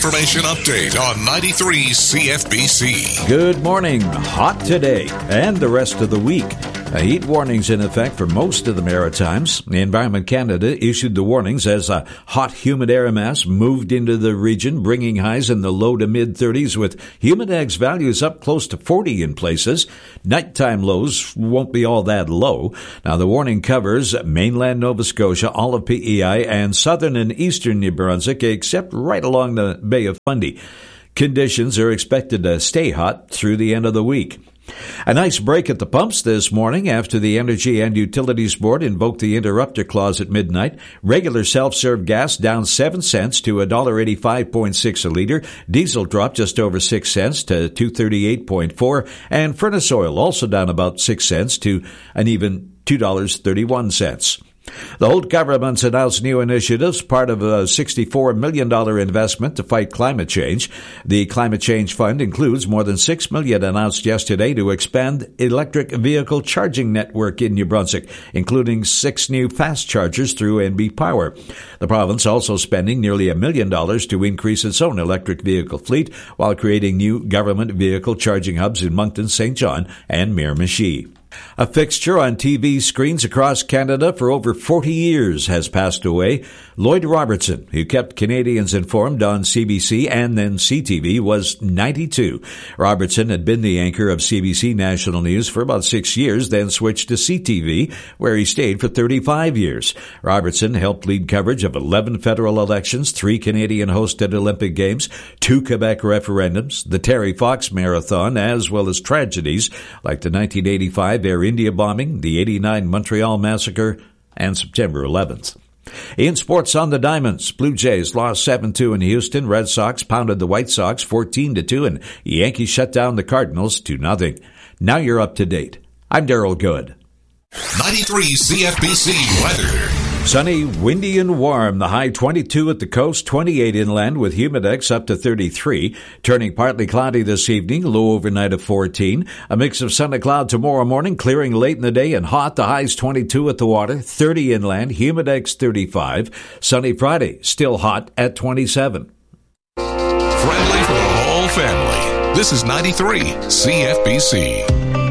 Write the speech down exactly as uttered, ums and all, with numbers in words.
information update on ninety-three C F B C. Good morning. Hot today and the rest of the week. A heat warning's in effect for most of the Maritimes. Environment Canada issued the warnings as a hot, humid air mass moved into the region, bringing highs in the low to mid-thirties with humidex values up close to forty in places. Nighttime lows won't be all that low. Now, the warning covers mainland Nova Scotia, all of P E I, and southern and eastern New Brunswick, except right along the Bay of Fundy. Conditions are expected to stay hot through the end of the week. A nice break at the pumps this morning after the Energy and Utilities Board invoked the interrupter clause at midnight. Regular self-serve gas down seven cents to one dollar eighty-five point six a liter. Diesel dropped just over six cents to two thirty-eight point four. And furnace oil also down about six cents to an even two dollars and thirty-one cents. The Holt government's announced new initiatives, part of a sixty-four million dollars investment to fight climate change. The Climate Change Fund includes more than six million dollars announced yesterday to expand electric vehicle charging network in New Brunswick, including six new fast chargers through N B Power. The province also spending nearly a million dollars to increase its own electric vehicle fleet while creating new government vehicle charging hubs in Moncton, Saint John, and Miramichi. A fixture on T V screens across Canada for over forty years has passed away. Lloyd Robertson, who kept Canadians informed on C B C and then C T V, was ninety-two. Robertson had been the anchor of C B C National News for about six years, then switched to C T V, where he stayed for thirty-five years. Robertson helped lead coverage of eleven federal elections, three Canadian-hosted Olympic Games, two Quebec referendums, the Terry Fox Marathon, as well as tragedies like the nineteen eighty-five Air India bombing, the eighty-nine Montreal massacre, and September eleventh. In sports on the Diamonds, Blue Jays lost seven two in Houston. Red Sox pounded the White Sox fourteen to two, and Yankees shut down the Cardinals two nothing. Now you're up to date. I'm Daryl Good. ninety-three C F B C weather. Sunny, windy, and warm. The high twenty-two at the coast, twenty-eight inland with humidex up to thirty-three. Turning partly cloudy this evening, low overnight of fourteen. A mix of sun and cloud tomorrow morning, clearing late in the day and hot. The highs twenty-two at the water, thirty inland, humidex thirty-five. Sunny Friday, still hot at twenty-seven. Friendly for the whole family. This is ninety-three C F B C.